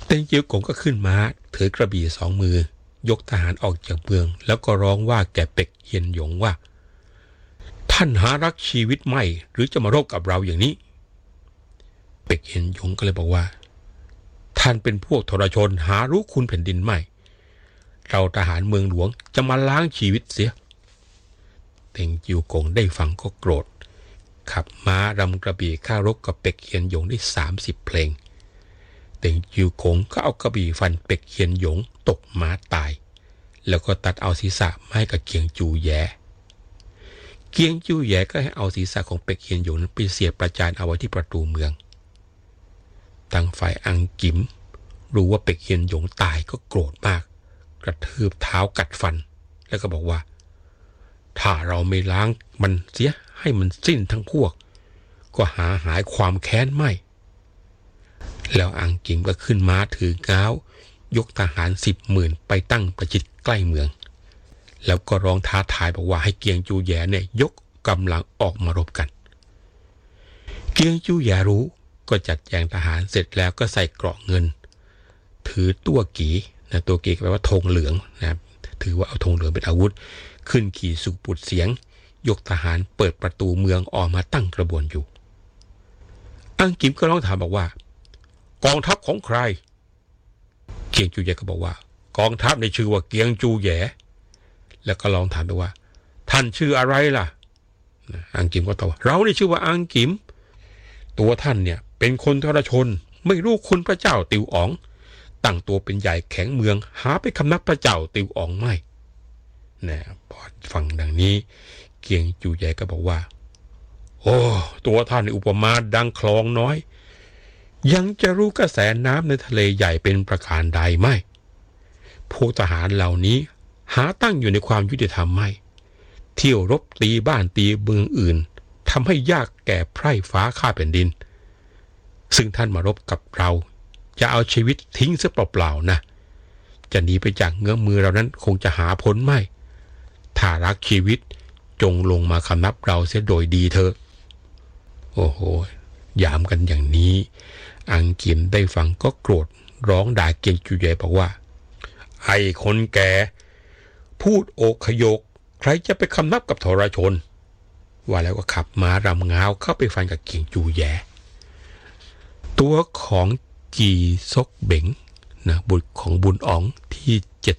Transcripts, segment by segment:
เต็งเจียวกงก็ขึ้นม้าถือกระบี่สองมือยกทหารออกจากเมืองแล้วก็ร้องว่าแก่เป็กเฮียนหยงว่าท่านหารักชีวิตไม่หรือจะมารบกับเราอย่างนี้เป็กเฮียนหยงก็เลยบอกว่าท่านเป็นพวกทรชนหารู้คุณแผ่นดินไม่เราทหารเมืองหลวงจะมาล้างชีวิตเสียเต็งเจียวกงได้ฟังก็โกรธขับม้ารำกระบี่ฆ่ารบกับเป็กเฮียนหยงได้30 เพลงเต็งจิวกงก็เอากระบี่ฟันเป็กเฮียนหยงตกม้าตายแล้วก็ตัดเอาศีรษะมาให้กับเกียงจูแย่เกียงจูแย่ก็ให้เอาศีรษะของเป็กเฮียนหยงนั้นไปเสียบประจานเอาไว้ที่ประตูเมืองทางฝ่ายอังกิมรู้ว่าเป็กเฮียนหยงตายก็โกรธมากกระทืบเท้ากัดฟันแล้วก็บอกว่าถ้าเราไม่ล้างมันเสียให้มันสิ้นทั้งพวกก็หายความแค้นไม่แล้วอังกิมก็ขึ้นม้าถือง้าวยกทหาร10,000ไปตั้งประชิดใกล้เมืองแล้วก็ร้องท้าทายบอกว่าให้เกียงจูแย่เนี่ยยกกำลังออกมารบกันเกียงจูแย่รู้ก็จัดแจงทหารเสร็จแล้วก็ใส่เกราะเงินถือตัวกีนะตัวกีก็แปลว่าธงเหลืองนะถือว่าเอาธงเหลืองเป็นอาวุธขึ้นขี่สุปุดเสียงยกทหารเปิดประตูเมืองออกมาตั้งกระบวนอยู่อังกิมก็ร้องถามบอกว่ากองทัพของใครเกียงจูแย่ก็บอกว่ากองทัพในชื่อว่าเกียงจูแย่แล้วก็ลองถามไปว่าท่านชื่ออะไรล่ะอังกิมก็ตอบว่าเราในชื่อว่าอังกิมตัวท่านเนี่ยเป็นคนทรชนไม่รู้คุณพระเจ้าติวอ๋องตั้งตัวเป็นใหญ่แข็งเมืองหาไปคำนับพระเจ้าติวอ๋องไม่นะพอฟังดังนี้เกียงจูแย่ก็บอกว่าโอ้ตัวท่านในอุปมาดังคลองน้อยยังจะรู้กระแสน้ำในทะเลใหญ่เป็นประการใดไม่พวกทหารเหล่านี้หาตั้งอยู่ในความยุติธรรมไม่เที่ยวรบตีบ้านตีเมืองอื่นทำให้ยากแก่ไพร่ฟ้าข้าแผ่นดินซึ่งท่านมารบกับเราจะเอาชีวิตทิ้งซะเปล่าๆนะจะหนีไปจากเงื้อมือเรานั้นคงจะหาพ้นไม่ถ้ารักชีวิตจงลงมาคำนับเราเสียโดยดีเถอะโอ้โหยามกันอย่างนี้อังกิมได้ฟังก็โกรธร้องด่าเกียงจูแย่บอกว่าไอ้คนแก่พูดโอขโยกใครจะไปคำนับกับทรชนว่าแล้วก็ขับม้ารำง้าวเข้าไปฟันกับเกียงจูแย่ตัวของจีซกเบ๋งนะบุตรของบุญอ๋องที่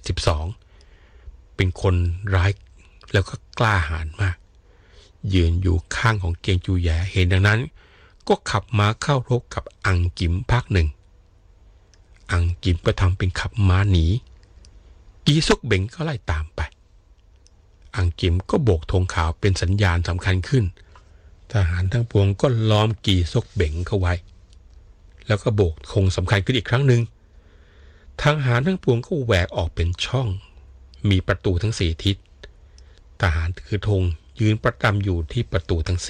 72เป็นคนร้ายแล้วก็กล้าหาญมากยืนอยู่ข้างของเกียงจูแย่เห็นดังนั้นก็ขับม้าเข้ารบกับอังกิมพักหนึ่งอังกิมก็ทำเป็นขับม้าหนีกีซกเบ๋งก็ไล่ตามไปอังกิมก็โบกธงขาวเป็นสัญญาณสำคัญขึ้นทหารทั้งปวงก็ล้อมกีซกเบ๋งเข้าไว้แล้วก็โบกธงสำคัญขึ้นอีกครั้งหนึ่งทหารทั้งปวงก็แหวกออกเป็นช่องมีประตูทั้ง4ทิศทหารถือธงยืนประจำอยู่ที่ประตูทั้ง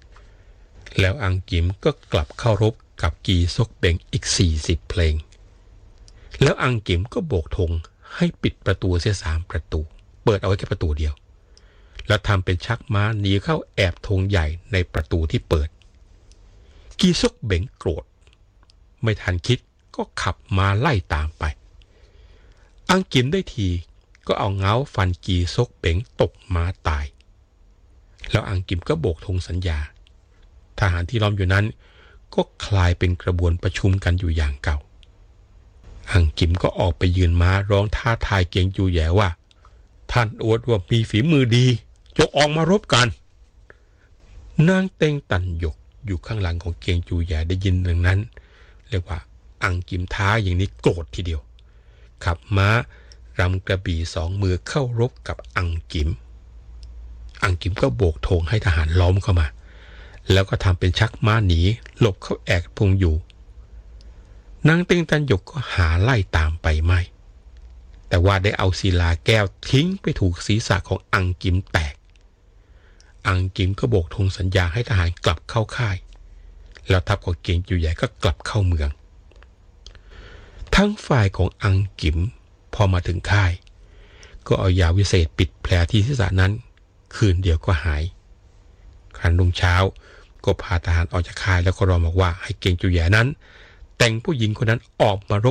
4แล้วอังกิมก็กลับเข้ารบกับกีซกเบ๋งอีก40 เพลงแล้วอังกิมก็โบกธงให้ปิดประตูเสีย3 ประตูเปิดเอาไว้แค่ประตูเดียวแล้วทำเป็นชักม้าหนีเข้าแอบธงใหญ่ในประตูที่เปิดกีซกเบ๋งโกรธไม่ทันคิดก็ขับม้าไล่ตามไปอังกิมได้ทีก็เอาเง้าฟันกีซกเบ๋งตกม้าตายแล้วอังกิมก็โบกธงสัญญาทหารที่ล้อมอยู่นั้นก็คลายเป็นกระบวนประชุมกันอยู่อย่างเก่าอังกิมก็ออกไปยืนม้าร้องท้าทายเกียงจูแย่ว่าท่านอวดว่ามีฝีมือดีจงออกมารบกันนางเต็งตันหยกอยู่ข้างหลังของเกียงจูแย่ได้ยินดังนั้นเรียกว่าอังกิมท้าอย่างนี้โกรธทีเดียวขับม้ารำกระบี่2 มือเข้ารบกับอังกิมก็โบกธงให้ทหารล้อมเข้ามาแล้วก็ทำเป็นชักม้าหนีหลบเข้าแอกพงอยู่นางเต็งตันหยกก็หาไล่ตามไปไม่แต่ว่าได้เอาศิลาแก้วทิ้งไปถูกศีรษะของอังกิมแตกอังกิมก็โบกธงสัญญาให้ทหารกลับเข้าค่ายแล้วทัพของเกียงจูแย่ก็กลับเข้าเมืองทั้งฝ่ายของอังกิมพอมาถึงค่ายก็เอายาวิเศษปิดแผลที่ศีรษะนั้นคืนเดียวก็หายครั้นรุ่งเช้าก็พาทหารออกจากค่ายแล้วก็ร้องบอกว่าให้เกียงจูแย่นั้นแต่งผู้หญิงคนนั้นออกมารบ